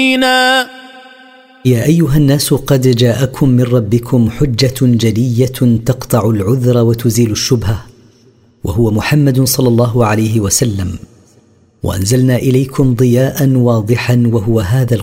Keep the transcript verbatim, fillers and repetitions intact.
يا أيها الناس قد جاءكم من ربكم حجة جلية تقطع العذر وتزيل الشبهة، وهو محمد صلى الله عليه وسلم، وأنزلنا إليكم ضياء واضحا وهو هذا